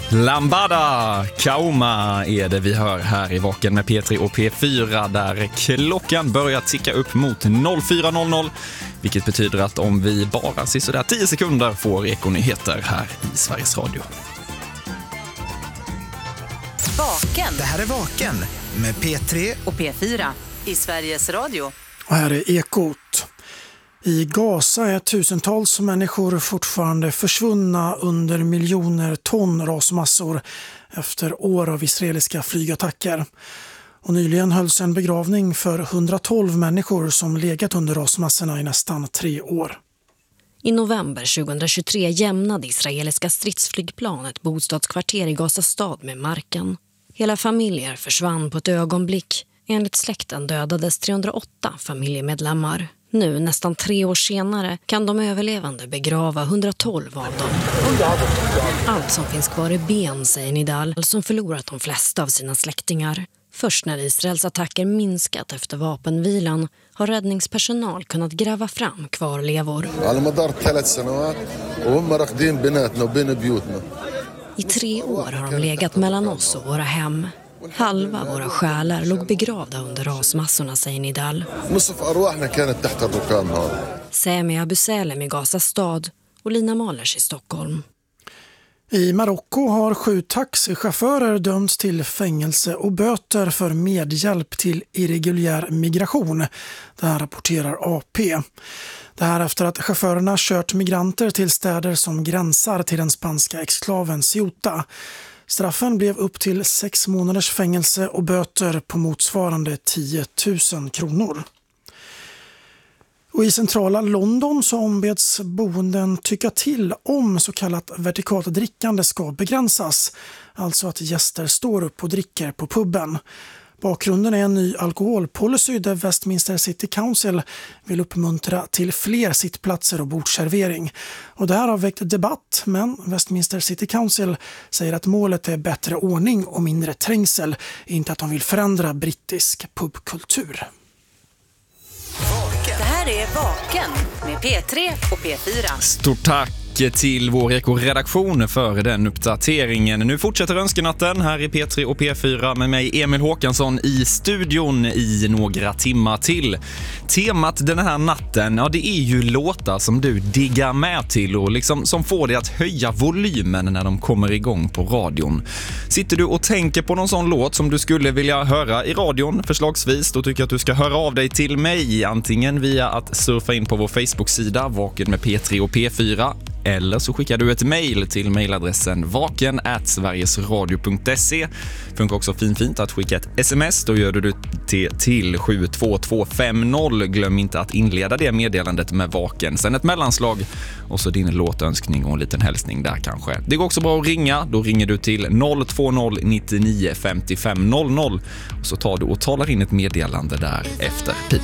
Lambada Kauma är det vi hör här i Vaken med P3 och P4 där klockan börjar ticka upp mot 04.00, vilket betyder att om vi bara sådär 10 sekunder får ekonyheter här i Sveriges Radio. Vaken. Det här är Vaken med P3 och P4 i Sveriges Radio. Och här är Ekot. I Gaza är tusentals människor fortfarande försvunna under miljoner ton rasmassor efter år av israeliska flygattacker. Och nyligen hölls en begravning för 112 människor som legat under rasmassorna i nästan 3 år. I november 2023 jämnade israeliska stridsflygplan ett bostadskvarter i Gaza stad med marken. Hela familjer försvann på ett ögonblick. Enligt släkten dödades 308 familjemedlemmar. Nu, nästan 3 år senare, kan de överlevande begrava 112 av dem. Allt som finns kvar är ben, säger Nidal, som förlorat de flesta av sina släktingar. Först när Israels attacker minskat efter vapenvilan har räddningspersonal kunnat gräva fram kvarlevor. I 3 år har de legat mellan oss och våra hem. Halva våra själar låg begravda under rasmassorna, säger Nidal. Sami Abu Salem i Gaza stad och Lina Malers i Stockholm. I Marocko har 7 taxichaufförer dömts till fängelse och böter för medhjälp till irreguljär migration. Det här rapporterar AP. Det här efter att chaufförerna kört migranter till städer som gränsar till den spanska exklaven Ceuta. Straffen blev upp till 6 månaders fängelse och böter på motsvarande 10 000 kronor. Och i centrala London så ombeds boenden tycka till om så kallat vertikalt drickande ska begränsas. Alltså att gäster står upp och dricker på puben. Bakgrunden är en ny alkoholpolicy där Westminster City Council vill uppmuntra till fler sittplatser och bordservering. Och det här har väckt debatt, men Westminster City Council säger att målet är bättre ordning och mindre trängsel, inte att de vill förändra brittisk pubkultur. Det här är Vaken med P3 och P4. Stort tack till vår ekoredaktion för den uppdateringen. Nu fortsätter önskenatten här i P3 och P4 med mig Emil Håkansson i studion i några timmar till. Temat den här natten, ja, det är ju låtar som du diggar med till och liksom som får dig att höja volymen när de kommer igång på radion. Sitter du och tänker på någon sån låt som du skulle vilja höra i radion förslagsvis, då tycker jag att du ska höra av dig till mig antingen via att surfa in på vår Facebook-sida Vaken med P3 och P4 eller så skickar du ett mejl till mejladressen vaken@sverigesradio.se. Funkar också fint att skicka ett sms. Då gör du det till 72250. Glöm inte att inleda det meddelandet med Vaken. Sen ett mellanslag och så din låtönskning och en liten hälsning där kanske. Det går också bra att ringa. Då ringer du till 020 99 55 00 och så tar du och talar in ett meddelande där efter pip.